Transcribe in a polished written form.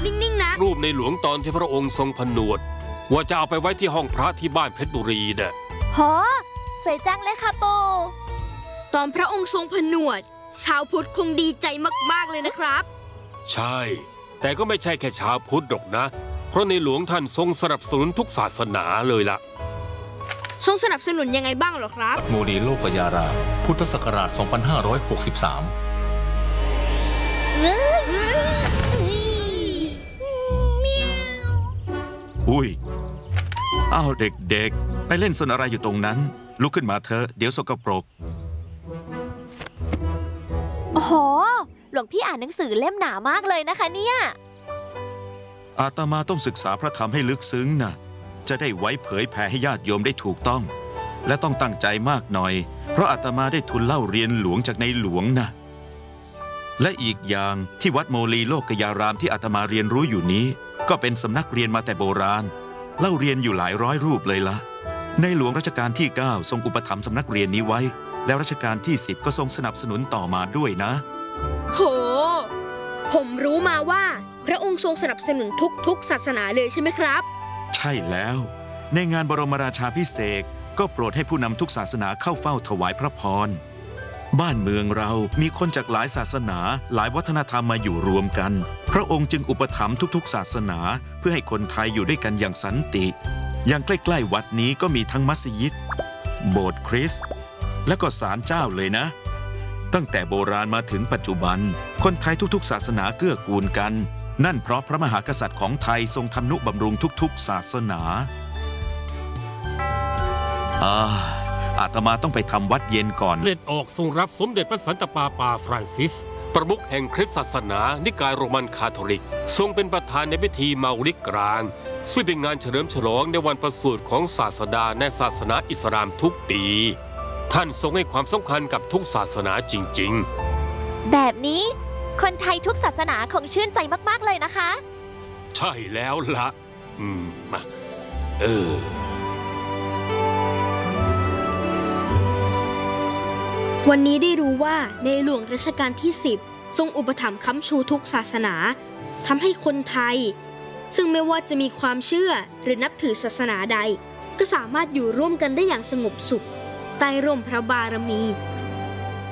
นิ่งๆนะรูปในหลวงตอนที่พระองค์ทรงผนวดว่าจะเอาไปไว้ที่ห้องพระที่บ้านเพชรบุรีน่ะโหสวยจังเลยค่ะปู่ตอนพระองค์ทรงผนวดชาวพุทธคงดีใจมากๆเลยนะครับใช่แต่ก็ไม่ใช่แค่ชาวพุทธหรอกนะเพราะในหลวงท่านทรงสนับสนุนทุกศาสนาเลยล่ะทรงสนับสนุนยังไงบ้างหรอครับวัดโมลีโลกยารามพุทธศักราช 2563 อุ้ยอ้าวเด็กๆไปเล่นสนอะไรอยู่ตรงนั้นลุกขึ้นมาเถอะเดี๋ยวสกปรกโอ้โหหลวงพี่อ่านหนังสือเล่มหนามากเลยนะคะเนี่ยอาตมาต้องศึกษาพระธรรมให้ลึกซึ้งนะจะได้ไว้เผยแผ่ให้ญาติโยมได้ถูกต้องและต้องตั้งใจมากหน่อยเพราะอาตมาได้ทุนเล่าเรียนหลวงจากในหลวงนะและอีกอย่างที่วัดโมลีโลกยารามที่อาตมาเรียนรู้อยู่นี้ก็เป็นสำนักเรียนมาแต่โบราณเล่าเรียนอยู่หลายร้อยรูปเลยละในหลวงรัชกาลที่ 9ทรงอุปถัมภ์สำนักเรียนนี้ไว้แล้วรัชกาลที่ 10ก็ทรงสนับสนุนต่อมาด้วยนะโหผมรู้มาว่าพระองค์ทรงสนับสนุนทุกศาสนาเลยใช่ไหมครับใช่แล้วในงานบรมราชาภิเษกก็โปรดให้ผู้นำทุกศาสนาเข้าเฝ้าถวายพระพรบ้านเมืองเรามีคนจากหลายศาสนาหลายวัฒนธรรมมาอยู่รวมกันพระองค์จึงอุปถัมภ์ทุกๆศาสนาเพื่อให้คนไทยอยู่ด้วยกันอย่างสันติอย่างใกล้ๆวัดนี้ก็มีทั้งมัสยิดโบสถ์คริสต์และก็ศาลเจ้าเลยนะตั้งแต่โบราณมาถึงปัจจุบันคนไทยทุกๆศาสนาเกื้อกูลกันนั่นเพราะพระมหากษัตริย์ของไทยทรงทำนุบำรุงทุกๆศาสนาอาตมาต้องไปทำวัดเย็นก่อนเล็ดออกทรงรับสมเด็จพระสันตะปาปาฟรานซิสประมุขแห่งคริสตศาสนานิกายโรมันคาทอลิกทรงเป็นประธานในพิธีเมาลิดกลางซึ่งเป็นงานเฉลิมฉลองในวันประสูติของศาสดาในศาสนาอิสลามทุกปีท่านทรงให้ความสำคัญกับทุกศาสนาจริงๆแบบนี้คนไทยทุกศาสนาคงชื่นใจมากๆเลยนะคะใช่แล้วล่ะวันนี้ได้รู้ว่าในหลวงรัชกาลที่ 10ทรงอุปถัมภ์ค้ำชูทุกศาสนาทำให้คนไทยซึ่งไม่ว่าจะมีความเชื่อหรือนับถือศาสนาใดก็สามารถอยู่ร่วมกันได้อย่างสงบสุขใต้ร่มพระบารมี